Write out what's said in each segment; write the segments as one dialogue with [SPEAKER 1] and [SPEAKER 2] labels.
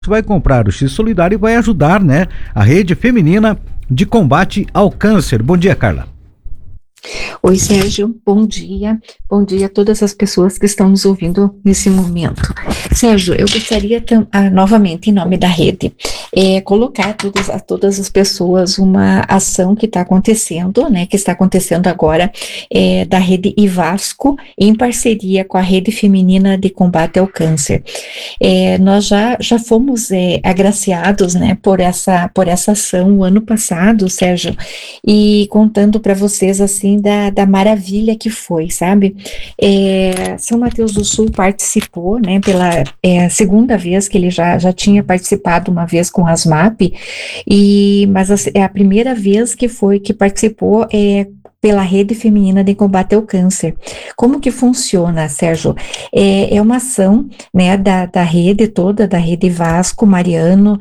[SPEAKER 1] Você vai comprar o X Solidário e vai ajudar, né, a rede feminina de combate ao câncer. Bom dia, Carla.
[SPEAKER 2] Oi, Sérgio, bom dia. Bom dia a todas as pessoas que estão nos ouvindo nesse momento. Sérgio, eu gostaria novamente, em nome da rede, colocar a todas as pessoas uma ação que está acontecendo, né, que está acontecendo agora, da rede Ivasco, em parceria com a Rede Feminina de Combate ao Câncer. Nós já fomos agraciados, né, por essa ação o ano passado, Sérgio, e contando para vocês, assim, da maravilha que foi, sabe? São Mateus do Sul participou, né, pela segunda vez que ele já tinha participado uma vez com as MAP, mas é a primeira vez que participou pela Rede Feminina de Combate ao Câncer. Como que funciona, Sérgio? É uma ação, né, da rede toda, da Rede Vasco, Mariano,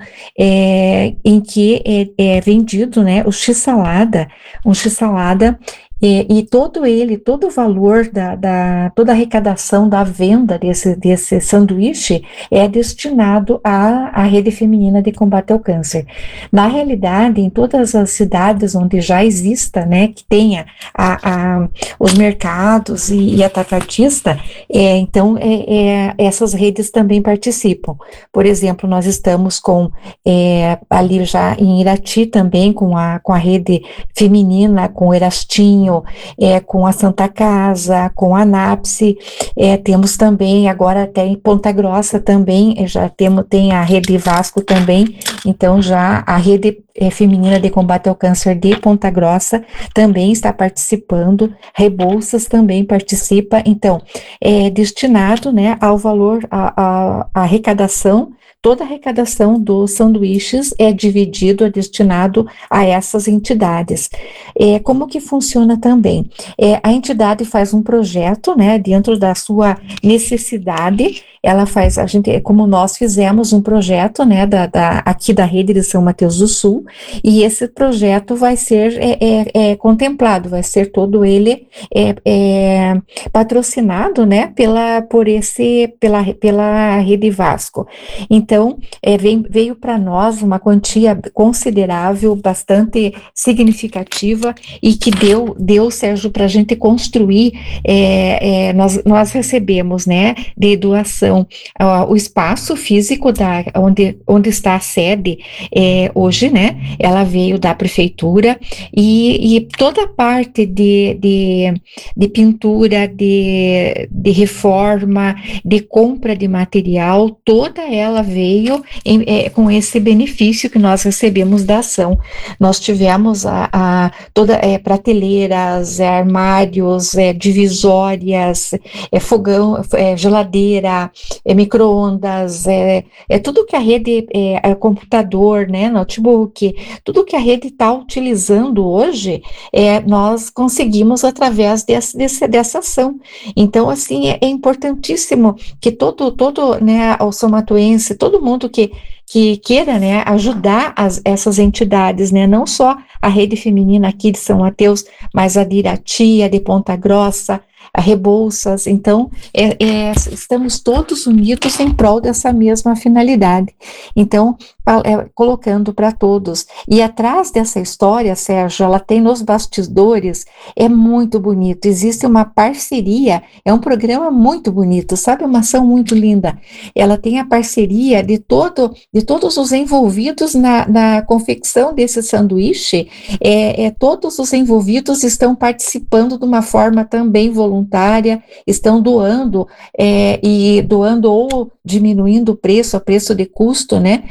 [SPEAKER 2] em que é vendido, né, o X-Salada, um X-Salada, e todo o valor toda a arrecadação da venda desse sanduíche é destinado à Rede Feminina de Combate ao Câncer. Na realidade, em todas as cidades onde já exista, né, que tenha os mercados e atacadista, então essas redes também participam. Por exemplo, nós estamos ali já em Irati também com a Rede Feminina, com o Erastinho, com a Santa Casa, com a NAPSE, temos também agora até em Ponta Grossa também, já tem a Rede Vasco também, então já a Rede Feminina de Combate ao Câncer de Ponta Grossa também está participando, Rebouças também participa, então é destinado, né, ao valor, a arrecadação. Toda a arrecadação dos sanduíches é destinado a essas entidades. Como que funciona também? A entidade faz um projeto, né, dentro da sua necessidade, ela faz, como nós fizemos um projeto, né, aqui da Rede de São Mateus do Sul, e esse projeto vai ser contemplado, vai ser todo ele patrocinado, né, pela Rede Vasco. Então, veio para nós uma quantia considerável, bastante significativa, e que deu, Sérgio, para a gente construir, nós recebemos, né, de doação, o espaço físico onde está a sede hoje, né, ela veio da prefeitura, e toda a parte de pintura, de reforma, de compra de material, toda ela veio com esse benefício que nós recebemos da ação. Nós tivemos prateleiras, armários, divisórias, fogão, geladeira, micro-ondas, tudo que a rede, computador, né, notebook, tudo que a rede está utilizando hoje, nós conseguimos através dessa ação. Então, assim, é importantíssimo que todo, né, o somatoense, todo mundo que queira, né, ajudar essas entidades, né, não só a Rede Feminina aqui de São Mateus, mas a de Irati, a de Ponta Grossa, a Rebouças. Então, estamos todos unidos em prol dessa mesma finalidade. Então, colocando para todos. E atrás dessa história, Sérgio, ela tem nos bastidores, é muito bonito, existe uma parceria, é um programa muito bonito, sabe, uma ação muito linda. Ela tem a parceria de todos os envolvidos na confecção desse sanduíche, todos os envolvidos estão participando de uma forma também voluntária, estão doando, e doando ou diminuindo o preço, a preço de custo, né,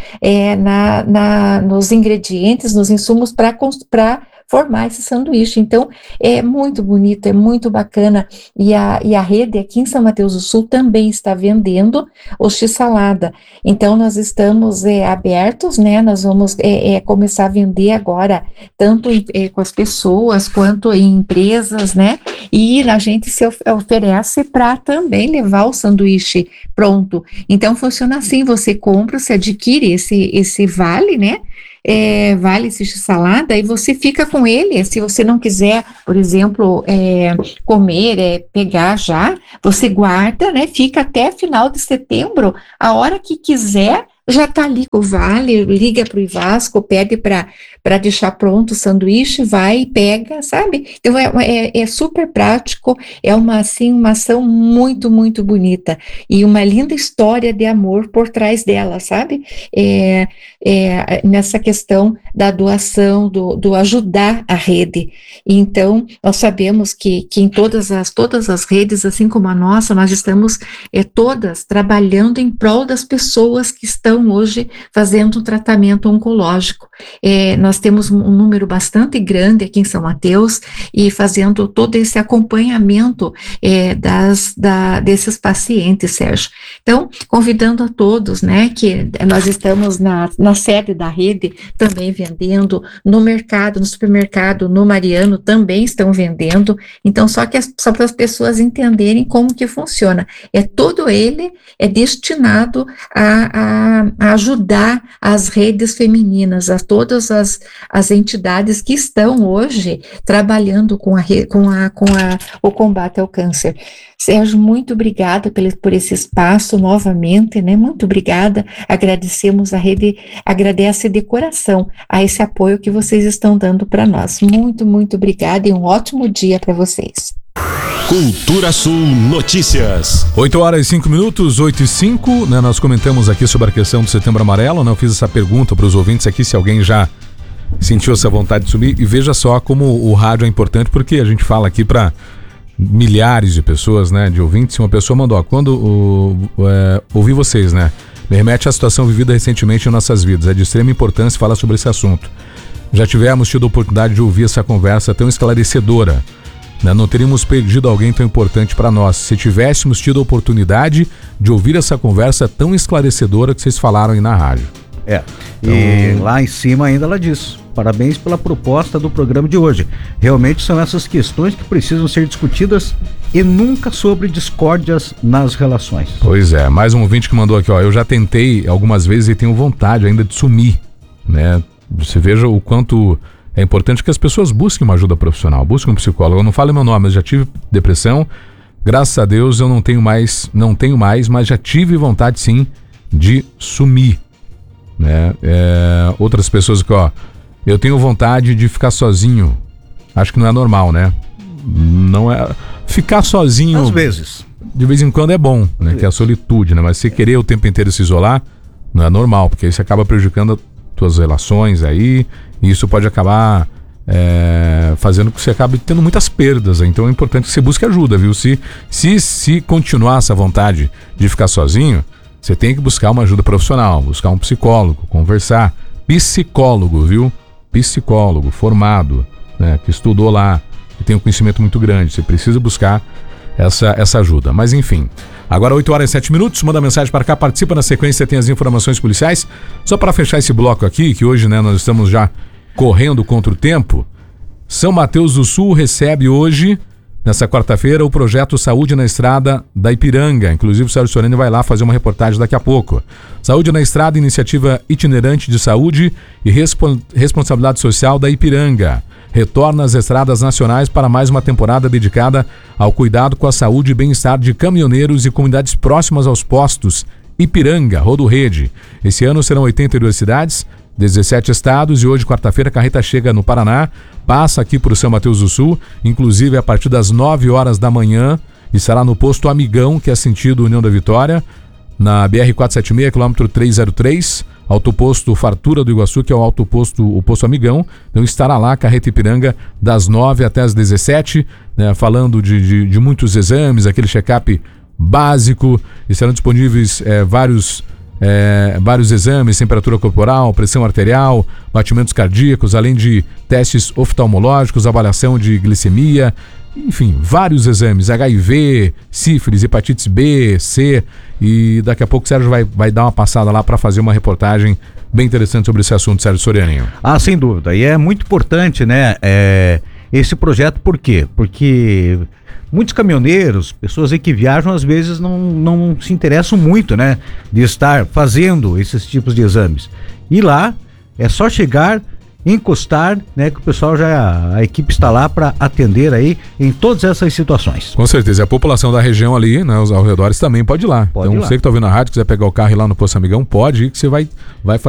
[SPEAKER 2] nos ingredientes, nos insumos para formar esse sanduíche. Então, é muito bonito, é muito bacana, e a rede aqui em São Mateus do Sul também está vendendo o X-Salada. Então, nós estamos abertos, né, nós vamos começar a vender agora, tanto com as pessoas, quanto em empresas, né, e a gente se oferece para também levar o sanduíche pronto. Então, funciona assim, você compra, você adquire esse vale, né, vale esse X-Salada, e você fica com ele, se você não quiser, por exemplo, comer, pegar já, você guarda, né, fica até final de setembro, a hora que quiser, já está ali com o Vale, liga para o Ivasco, pede para deixar pronto o sanduíche, vai e pega, sabe? Então é super prático, é uma ação muito, muito bonita e uma linda história de amor por trás dela, sabe? Nessa questão da doação, do ajudar a rede. Então, nós sabemos que em todas as redes, assim como a nossa, nós estamos todas trabalhando em prol das pessoas que estão hoje fazendo um tratamento oncológico. Nós temos um número bastante grande aqui em São Mateus e fazendo todo esse acompanhamento desses pacientes, Sérgio. Então, convidando a todos, né, que nós estamos na sede da rede também vendendo, no mercado, no supermercado, no Mariano também estão vendendo, então só para as pessoas entenderem como que funciona. Todo ele é destinado a ajudar as redes femininas, a todas as entidades que estão hoje trabalhando com o combate ao câncer. Sérgio, muito obrigada por esse espaço novamente, né? Muito obrigada, agradecemos, a rede agradece de coração a esse apoio que vocês estão dando para nós. Muito, muito obrigada e um ótimo dia para vocês.
[SPEAKER 3] Cultura Sul Notícias.
[SPEAKER 4] 8h05, 8h05, né? Nós comentamos aqui sobre a questão do Setembro Amarelo, né? Eu fiz essa pergunta para os ouvintes aqui, se alguém já sentiu essa vontade de subir, e veja só como o rádio é importante, porque a gente fala aqui para milhares de pessoas, né, de ouvintes. Uma pessoa mandou, quando ouvi vocês, né, me remete à situação vivida recentemente em nossas vidas, é de extrema importância falar sobre esse assunto. Já tivemos tido a oportunidade de ouvir essa conversa tão esclarecedora, né? Não teríamos perdido alguém tão importante para nós se tivéssemos tido a oportunidade de ouvir essa conversa tão esclarecedora que vocês falaram aí na rádio.
[SPEAKER 1] E lá em cima ainda ela diz: parabéns pela proposta do programa de hoje. Realmente são essas questões que precisam ser discutidas e nunca sobre discórdias nas relações.
[SPEAKER 4] Pois é, mais um ouvinte que mandou aqui, eu já tentei algumas vezes e tenho vontade ainda de sumir, né? Você veja o quanto é importante que as pessoas busquem uma ajuda profissional, busquem um psicólogo. Eu não falo meu nome, mas já tive depressão. Graças a Deus eu não tenho mais, mas já tive vontade sim de sumir, né? Outras pessoas que, eu tenho vontade de ficar sozinho. Acho que não é normal, né? Não é. Ficar sozinho.
[SPEAKER 1] Às vezes.
[SPEAKER 4] De vez em quando é bom, né? Que é a solitude, né? Mas se querer o tempo inteiro se isolar, não é normal, porque aí você acaba prejudicando as tuas relações aí, e isso pode acabar fazendo com que você acabe tendo muitas perdas. Então é importante que você busque ajuda, viu? Se continuar essa vontade de ficar sozinho, você tem que buscar uma ajuda profissional, buscar um psicólogo, conversar. Psicólogo, viu? Psicólogo formado, né, que estudou lá, que tem um conhecimento muito grande. Você precisa buscar essa ajuda. Mas enfim, agora 8h07, manda mensagem para cá, participa. Na sequência tem as informações policiais. Só para fechar esse bloco aqui, que hoje, né, nós estamos já correndo contra o tempo. São Mateus do Sul recebe hoje, nessa quarta-feira, o projeto Saúde na Estrada da Ipiranga. Inclusive o Sérgio Sorani vai lá fazer uma reportagem daqui a pouco. Saúde na Estrada, iniciativa itinerante de saúde e responsabilidade social da Ipiranga. Retorna às estradas nacionais para mais uma temporada dedicada ao cuidado com a saúde e bem-estar de caminhoneiros e comunidades próximas aos postos Ipiranga, Rodorrede. Esse ano serão 82 cidades, 17 estados, e hoje, quarta-feira, a carreta chega no Paraná, passa aqui por São Mateus do Sul, inclusive a partir das 9 horas da manhã, e estará no posto Amigão, que é sentido União da Vitória, na BR-476, quilômetro 303, autoposto Fartura do Iguaçu, que é o posto Amigão. Então estará lá a carreta Ipiranga das 9 até as 17, né, falando de muitos exames, aquele check-up básico. Estarão disponíveis vários exames, temperatura corporal, pressão arterial, batimentos cardíacos, além de testes oftalmológicos, avaliação de glicemia, enfim, vários exames, HIV, sífilis, hepatites B, C, e daqui a pouco o Sérgio vai dar uma passada lá para fazer uma reportagem bem interessante sobre esse assunto, Sérgio Sorianinho.
[SPEAKER 1] Sem dúvida, e é muito importante, né, esse projeto. Por quê? Porque muitos caminhoneiros, pessoas aí que viajam, às vezes não se interessam muito, né, de estar fazendo esses tipos de exames. E lá é só chegar, encostar, né, que o pessoal a equipe está lá para atender aí em todas essas situações.
[SPEAKER 4] Com certeza, a população da região ali, né, os arredores também pode ir lá.
[SPEAKER 1] Pode
[SPEAKER 4] então
[SPEAKER 1] ir lá.
[SPEAKER 4] você que está ouvindo a rádio, quiser pegar o carro e ir lá no Posto Amigão, pode ir que você vai